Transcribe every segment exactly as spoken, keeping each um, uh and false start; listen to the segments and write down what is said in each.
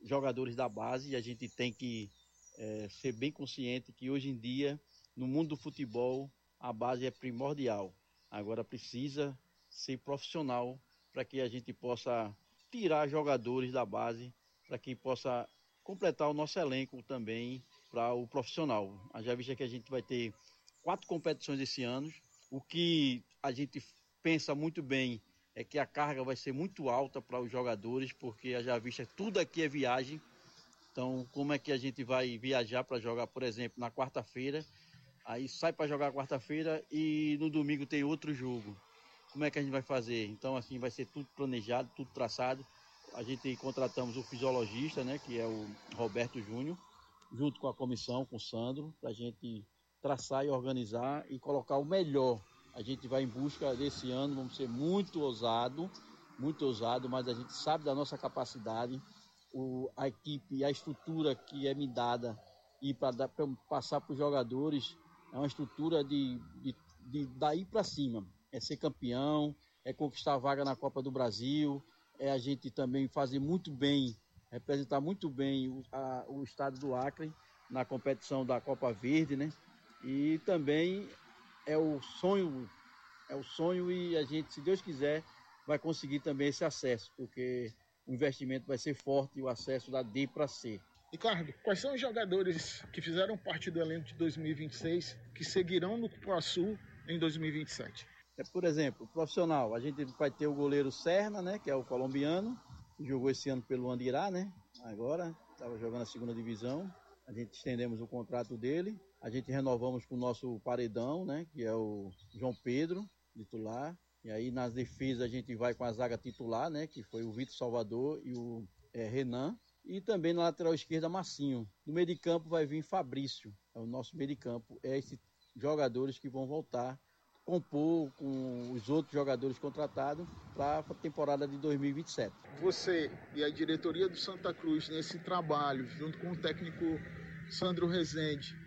jogadores da base, e a gente tem que é, ser bem consciente que hoje em dia, no mundo do futebol, a base é primordial. Agora precisa ser profissional para que a gente possa tirar jogadores da base, para que possa completar o nosso elenco também para o profissional. Já vista que a gente vai ter quatro competições esse ano, o que a gente pensa muito bem é que a carga vai ser muito alta para os jogadores, porque já vista tudo aqui é viagem. Então, como é que a gente vai viajar para jogar, por exemplo, na quarta-feira, aí sai para jogar quarta-feira e no domingo tem outro jogo. Como é que a gente vai fazer? Então, assim, vai ser tudo planejado, tudo traçado. A gente contratamos o fisiologista, né, que é o Roberto Júnior, junto com a comissão, com o Sandro, para a gente traçar e organizar e colocar o melhor. A gente vai em busca desse ano, vamos ser muito ousado, muito ousado, mas a gente sabe da nossa capacidade, o, a equipe, a estrutura que é me dada e para passar para os jogadores é uma estrutura de, de, de daí para cima. É ser campeão, é conquistar a vaga na Copa do Brasil, é a gente também fazer muito bem, representar muito bem o, a, o estado do Acre na competição da Copa Verde, né? E também é o sonho, é o sonho e a gente, se Deus quiser, vai conseguir também esse acesso, porque o investimento vai ser forte e o acesso da D para C. Ricardo, quais são os jogadores que fizeram parte do elenco de dois mil e vinte e seis que seguirão no Cupuaçu em dois mil e vinte e sete? É, por exemplo, o profissional, a gente vai ter o goleiro Serna, né, que é o colombiano, que jogou esse ano pelo Andirá, né, agora, estava jogando a segunda divisão, a gente estendemos o contrato dele, a gente renovamos com o nosso paredão, né, que é o João Pedro, titular, e aí nas defesas a gente vai com a zaga titular, né, que foi o Vitor Salvador e o é, Renan, e também na lateral esquerda Massinho. No meio de campo vai vir Fabrício, é o nosso meio de campo, é esses jogadores que vão voltar compor com os outros jogadores contratados para a temporada de dois mil e vinte e sete. Você e a diretoria do Santa Cruz, nesse trabalho, junto com o técnico Sandro Rezende,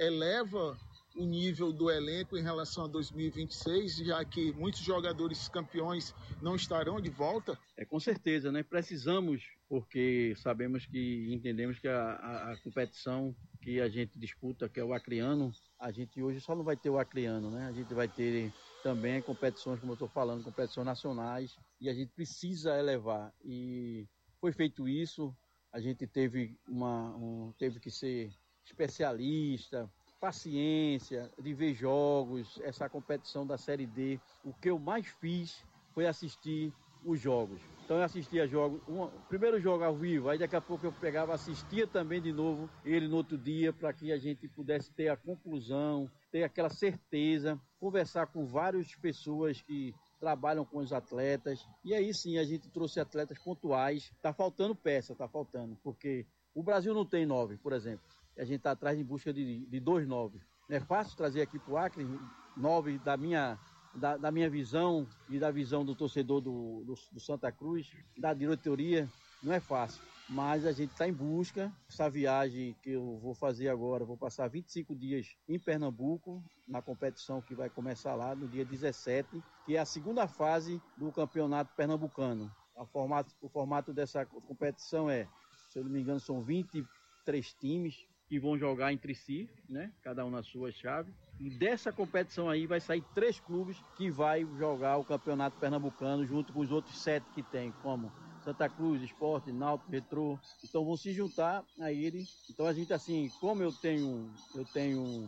eleva o nível do elenco em relação a dois mil e vinte e seis, já que muitos jogadores campeões não estarão de volta? É, com certeza, né? Precisamos, porque sabemos que entendemos que a, a, a competição que a gente disputa, que é o acreano, a gente hoje só não vai ter o acreano, né? A gente vai ter também competições, como eu estou falando, competições nacionais, e a gente precisa elevar. E foi feito isso, a gente teve, uma, um, teve que ser especialista, paciência de ver jogos, essa competição da Série D. O que eu mais fiz foi assistir os jogos. Então eu assistia jogos, um, primeiro jogo ao vivo, aí daqui a pouco eu pegava, assistia também de novo ele no outro dia, para que a gente pudesse ter a conclusão, ter aquela certeza, conversar com várias pessoas que trabalham com os atletas, e aí sim a gente trouxe atletas pontuais. Tá faltando peça, tá faltando, porque o Brasil não tem nove, por exemplo. A gente está atrás em busca de, de dois nove. Não é fácil trazer aqui para o Acre nove da minha, da, da minha visão e da visão do torcedor do, do, do Santa Cruz, da diretoria. Não é fácil, mas a gente está em busca. Essa viagem que eu vou fazer agora, vou passar vinte e cinco dias em Pernambuco, na competição que vai começar lá no dia dezessete, que é a segunda fase do campeonato pernambucano. A formato, o formato dessa competição é, se eu não me engano, são vinte e três times que vão jogar entre si, né? Cada um na sua chave. E dessa competição aí vai sair três clubes que vai jogar o campeonato pernambucano junto com os outros sete que tem, como Santa Cruz, Sport, Náutico, Retrô. Então vão se juntar a ele. Então a gente, assim, como eu tenho, eu tenho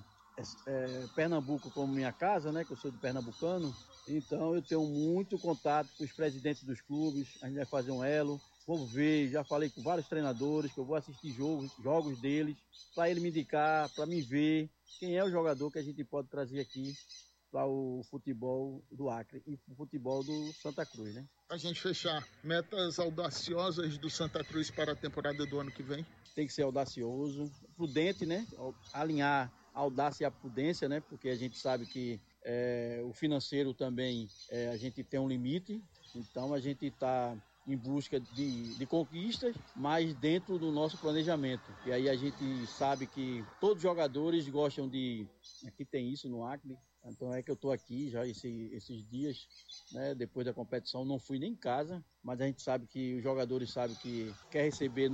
é, Pernambuco como minha casa, né? Que eu sou de pernambucano. Então eu tenho muito contato com os presidentes dos clubes. A gente vai fazer um elo. Vou ver, já falei com vários treinadores que eu vou assistir jogos, jogos deles, para ele me indicar, para me ver quem é o jogador que a gente pode trazer aqui para o futebol do Acre e o futebol do Santa Cruz, né? A gente fechar, metas audaciosas do Santa Cruz para a temporada do ano que vem? Tem que ser audacioso, prudente, né? Alinhar a audácia e a prudência, né? Porque a gente sabe que é, o financeiro também, é, a gente tem um limite, então a gente está em busca de, de conquistas, mas dentro do nosso planejamento. E aí a gente sabe que todos os jogadores gostam de... Aqui tem isso no Acre, então é que eu estou aqui já esse, esses dias, né, depois da competição, não fui nem em casa, mas a gente sabe que os jogadores sabem que quer receber